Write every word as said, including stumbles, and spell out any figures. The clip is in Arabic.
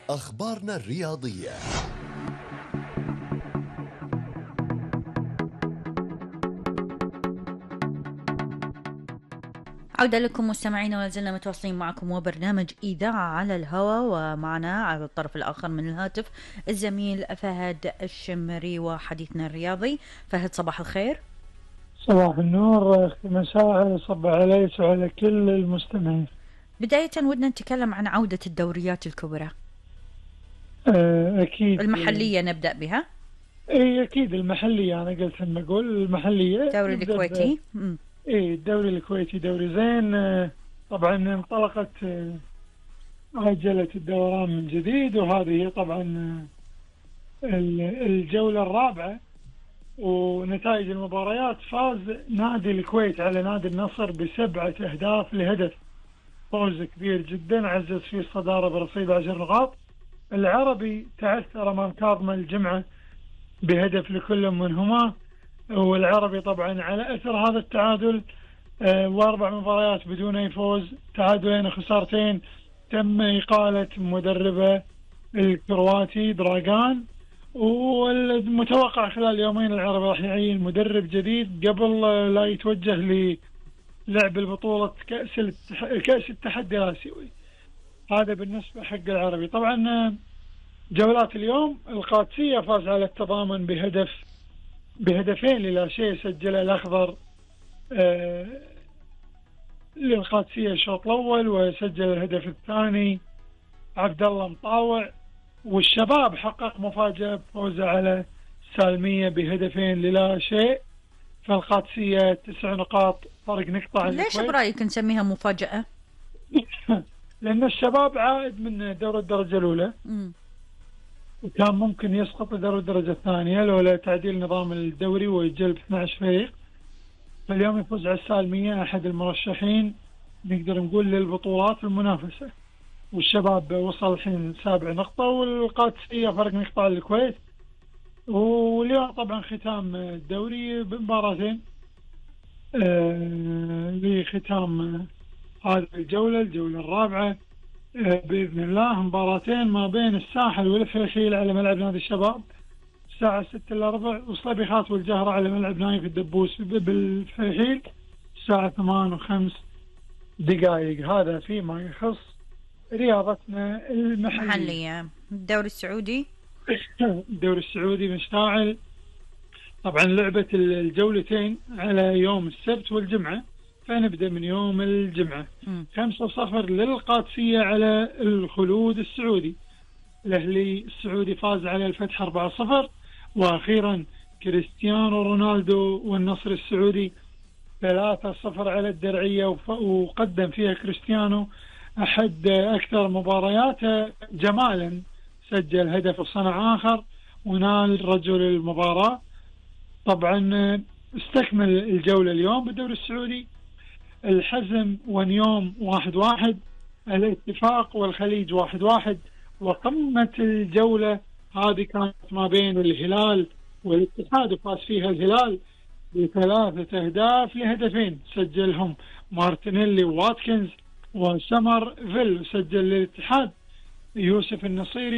أخبارنا الرياضية. عودة لكم مستمعين، ولا زلنا متواصلين معكم وبرنامج إذاعة على الهواء، ومعنا على الطرف الآخر من الهاتف الزميل فهد الشمري وحديثنا الرياضي. فهد، صباح الخير. صباح النور، اختي مساء، صبح عليك وعلى كل المستمعين. بداية ودنا نتكلم عن عودة الدوريات الكبرى. آه، اكيد المحلية نبدأ بها. اي اكيد المحلية، انا قلت ان اقول المحلية. الدوري الكويتي. اي الدوري الكويتي دوري زين. آه، طبعا انطلقت آه، عجلة الدوران من جديد، وهذه هي طبعا آه، الجولة الرابعة، ونتائج المباريات: فاز نادي الكويت على نادي النصر بسبعة أهداف لهدف، فوز كبير جدا عزز فيه الصدارة برصيد عشر نقاط. العربي تعثر أمام كاظم الجمعة بهدف لكل منهما، والعربي طبعا على أثر هذا التعادل آه وأربع مباريات بدون أي فوز، تعادلين وخسارتين، تم إقالة مدربه الكرواتي دراغان، والمتوقع خلال يومين العربي راح يعين مدرب جديد قبل لا يتوجه للعب البطولة كأس التح... كأس التحدي الآسيوي. هذا بالنسبة حق العربي. طبعا جولات اليوم: القادسية فاز على التضامن بهدف بهدفين للا شيء، سجل الأخضر آه للقادسية الشوط الأول، وسجل الهدف الثاني عبد الله مطاوع. والشباب حقق مفاجأة بفوزه على سالمية بهدفين للا شيء، فالقادسية تسع نقاط فرق نقطة عن ليش برأيك نسميها مفاجأة؟ لأن الشباب عائد من دور الدرجة الأولى، م. وكان ممكن يسقط لدور الدرجة الثانية لولا تعديل نظام الدوري ويجلب اثني عشر فريق. فاليوم يفوز على السالمية، أحد المرشحين نقدر نقول للبطولات المنافسة، والشباب وصل الحين سابع نقطة، والقادسية فرق نقطة على الكويت. واليوم طبعا ختام الدوري بمباراتين آه لختام هذه الجولة، الجولة الرابعة آه بإذن الله. مباراتين ما بين الساحل والفيخيل على ملعب نادي الشباب الساعة ستة إلا ربع، وصليبيخات والجهرة على ملعب نايف الدبوس بالفيخيل الساعة ثمان وخمس دقائق. هذا فيما يخص رياضتنا المحلية. محلية. الدوري السعودي الدوري السعودي مشتعل. طبعا لعبة الجولتين على يوم السبت والجمعة، فنبدأ من يوم الجمعة. خمسة صفر للقادسية على الخلود السعودي. الأهلي السعودي فاز على الفتح أربعة صفر. وأخيرا كريستيانو رونالدو والنصر السعودي ثلاثة صفر على الدرعية، وقدم فيها كريستيانو أحد أكثر مبارياته جمالا، سجل هدف وصنع آخر ونال رجل المباراة. طبعا استكمل الجولة اليوم بالدوري السعودي: الحزم ونيوم واحد واحد، الاتفاق والخليج واحد واحد. وقمة الجولة هذه كانت ما بين الهلال والاتحاد، وفاز فيها الهلال بثلاثة أهداف لهدفين سجلهم مارتينيلي وواتكنز، وسمر فيل سجل للاتحاد يوسف النصيري.